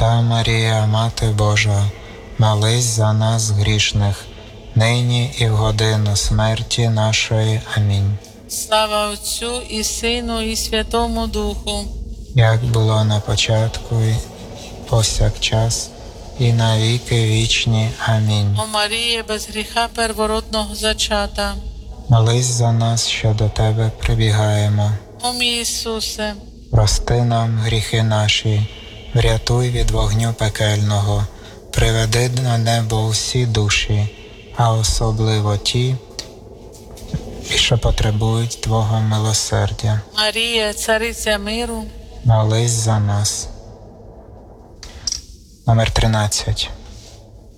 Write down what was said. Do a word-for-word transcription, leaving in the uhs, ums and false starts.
Свята Марія, Мати Божа, молись за нас грішних, нині і в годину смерті нашої. Амінь. Слава Отцю і Сину, і Святому Духу. Як було на початку, і повсякчас, і на віки вічні. Амінь. О Маріє, без гріха первородного зачата. Молись за нас, що до Тебе прибігаємо. О мій Ісусе, Прости нам гріхи наші, врятуй від вогню пекельного, приведи на небо усі душі, а особливо ті, що потребують Твого милосердя. Марія, цариця миру. Молись за нас. Номер тринадцять.